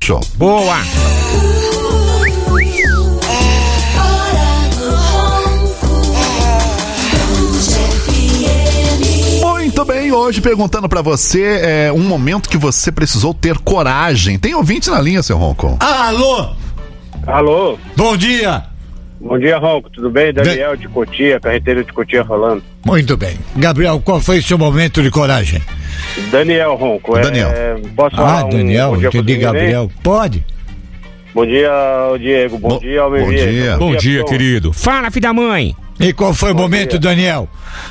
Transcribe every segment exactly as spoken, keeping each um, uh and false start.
Show. Boa! Muito bem, hoje perguntando pra você é, um momento que você precisou ter coragem. Tem ouvinte na linha, seu Ronco? Alô? Alô? Bom dia. Bom dia, Ronco, tudo bem? Daniel de Cotia, carreteiro de Cotia falando. Muito bem. Gabriel, qual foi o seu momento de coragem? Daniel, Ronco. Daniel. É, posso Ah, falar Daniel, um, bom entendi, Gabriel. Pode? Bom dia, Diego. Bom, Bom- dia, Almir. bom dia. Bom dia, Tom. querido. Fala, filho da mãe. E qual foi o Bom momento, dia. Daniel?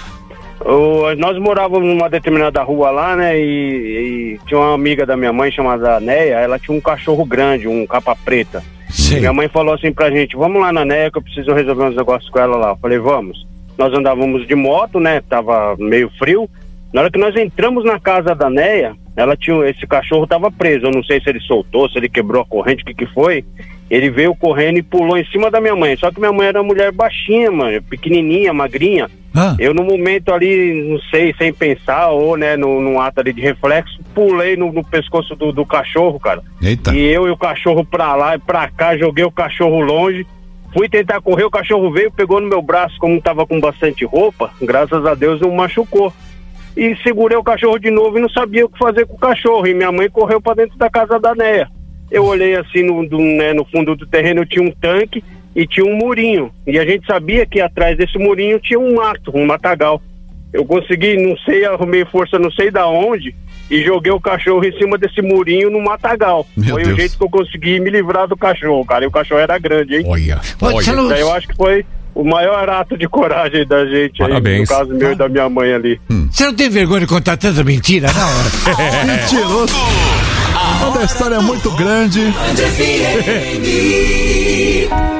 O- nós morávamos numa determinada rua lá, né? E, e tinha uma amiga da minha mãe chamada Neia. Ela tinha um cachorro grande, um capa preta. Sim. Minha mãe falou assim pra gente: vamos lá na Neia que eu preciso resolver uns negócios com ela lá. Eu falei: vamos. Nós andávamos de moto, né? Tava meio frio. Na hora que nós entramos na casa da Neia, ela tinha, esse cachorro tava preso. Eu não sei se ele soltou, se ele quebrou a corrente, o que que foi. Ele veio correndo e pulou em cima da minha mãe. Só que minha mãe era uma mulher baixinha, mano, pequenininha, magrinha. Ah. Eu, no momento ali, não sei, sem pensar, ou, né, no, num ato ali de reflexo, pulei no, no pescoço do, do cachorro, cara. Eita. E eu e o cachorro pra lá e pra cá, joguei o cachorro longe. Fui tentar correr, o cachorro veio, pegou no meu braço, como tava com bastante roupa, graças a Deus não machucou. E segurei o cachorro de novo e não sabia o que fazer com o cachorro. E minha mãe correu pra dentro da casa da Neia. Eu olhei assim no, do, né, no fundo do terreno, tinha um tanque e tinha um murinho. E a gente sabia que atrás desse murinho tinha um mato, um matagal. Eu consegui, não sei, arrumei força não sei da onde e joguei o cachorro em cima desse murinho no matagal. Meu Foi Deus. o jeito que eu consegui me livrar do cachorro, cara. E o cachorro era grande, hein? Olha, Você olha. não- Daí eu acho que foi o maior ato de coragem da gente Parabéns. aí, no caso meu e da minha mãe ali. Você não tem vergonha de contar tanta mentira, não? Mentiroso. Toda a história é muito grande.